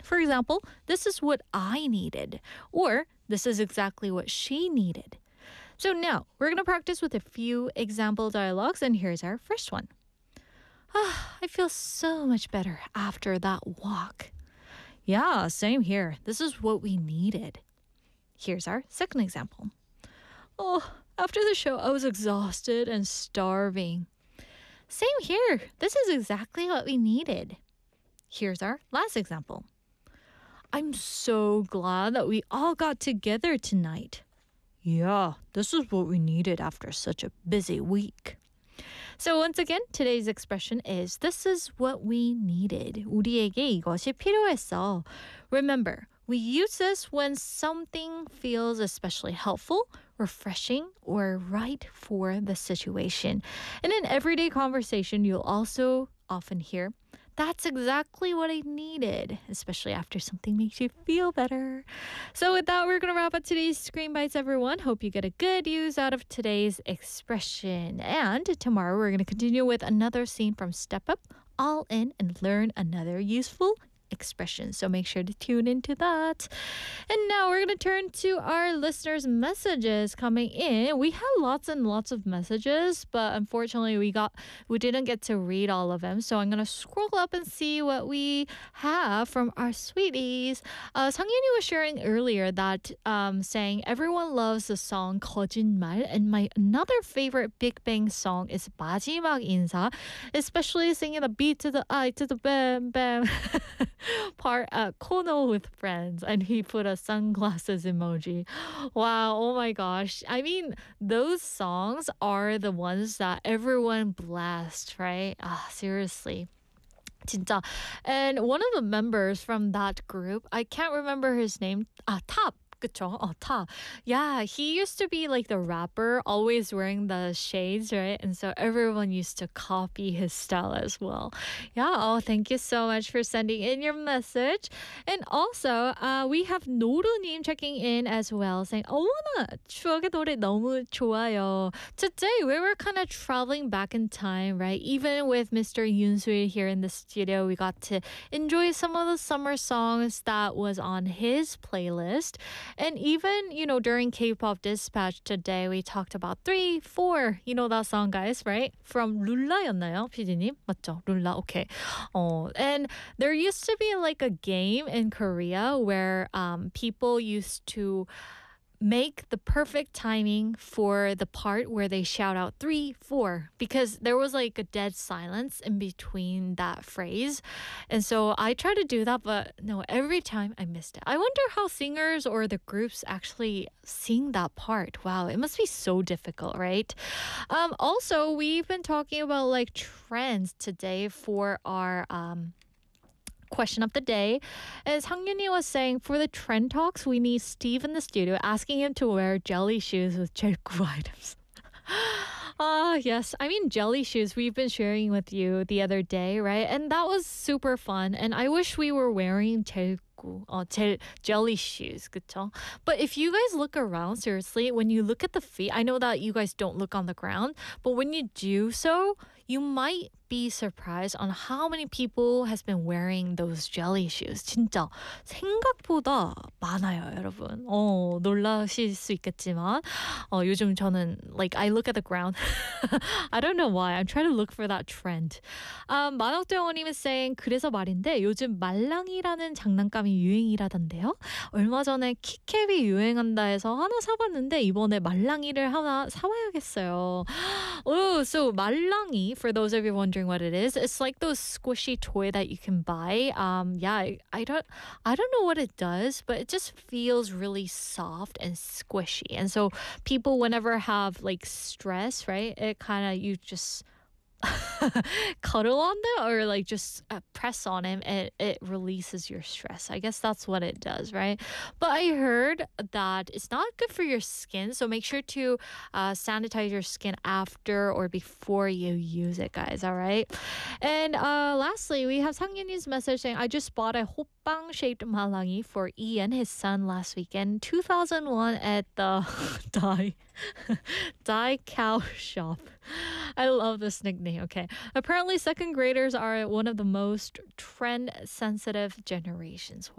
For example, this is what I needed, or this is exactly what she needed. So now we're going to practice with a few example dialogues, and here's our first one. I feel so much better after that walk. Yeah, same here. This is what we needed. Here's our second example. Oh, after the show, I was exhausted and starving. Same here. This is exactly what we needed. Here's our last example. I'm so glad that we all got together tonight. Yeah, this is what we needed after such a busy week. So once again, today's expression is this is what we needed. 우리에게 이것이 필요했어. Remember, we use this when something feels especially helpful, refreshing, or right for the situation. In an everyday conversation, you'll also often hear, that's exactly what I needed, especially after something makes you feel better. So with that, we're going to wrap up today's Screen Bites, everyone. Hope you get a good use out of today's expression. And tomorrow, we're going to continue with another scene from Step Up, All In, and learn another useful expression. So make sure to tune into that. And now we're going to turn to our listeners' messages coming in. We had lots and lots of messages, but unfortunately we didn't get to read all of them. So I'm going to scroll up and see what we have from our sweeties. 상윤이 was sharing earlier that saying everyone loves the song 거짓말, and my another favorite Big Bang song is 마지막 인사, especially singing the B to the I to the bam bam part at Kono with friends, and he put a sunglasses emoji. Wow, oh my gosh. I mean, those songs are the ones that everyone blasts, right? Seriously. 진짜. And one of the members from that group, I can't remember his name. Top. 그쵸? Top. Yeah, he used to be like the rapper, always wearing the shades, right? And so everyone used to copy his style as well. Yeah, thank you so much for sending in your message. And also, we have 노루님 checking in as well, saying, 어머나, 추억의 노래 너무 좋아요. Today, we were kind of traveling back in time, right? Even with Mr. Yoon-soo here in the studio, we got to enjoy some of the summer songs that was on his playlist. And even, during K-pop Dispatch today, we talked about 3, 4. You know that song, guys, right? From 룰라였나요, PD님? 맞죠? 룰라, okay. And there used to be like a game in Korea where people used to make the perfect timing for the part where they shout out 3, 4, because there was like a dead silence in between that phrase. And so I tried to do that, but no, every time I missed it. I wonder how singers or the groups actually sing that part. Wow, it must be so difficult, right? Also, we've been talking about like trends today for our question of the day. As Hangyuni was saying, for the trend talks, we need Steve in the studio asking him to wear jelly shoes with 제구 items. Yes. I mean, jelly shoes we've been sharing with you the other day, right? And that was super fun. And I wish we were wearing jelly shoes, 그쵸? But if you guys look around, seriously, when you look at the feet, I know that you guys don't look on the ground, but when you do so, you might be surprised on how many people has been wearing those jelly shoes. 진짜 생각보다 많아요, 여러분. 놀라실 수 있겠지만 요즘 저는 I look at the ground. I don't know why. I'm trying to look for that trend. 만옥대원님 is saying 그래서 말인데 요즘 말랑이라는 장난감이 유행이라던데요. 얼마 전에 키캡이 유행한다 해서 하나 사봤는데 이번에 말랑이를 하나 사와야겠어요. Oh, so 말랑이, for those of you wondering what it is, it's like those squishy toy that you can buy. I don't know what it does, but it just feels really soft and squishy. And so people, whenever have like stress, right, it kind of, you just cuddle on them or like just press on him, and it releases your stress. I guess that's what it does, right? But I heard that it's not good for your skin, so make sure to sanitize your skin after or before you use it, guys. All right. And lastly, we have 상윤이's message saying, I just bought a 호빵 shaped malangi for Ian, his son, last weekend, 2001 at the Dai Cow shop. I love this nickname. Okay. Apparently, second graders are one of the most trend sensitive generations.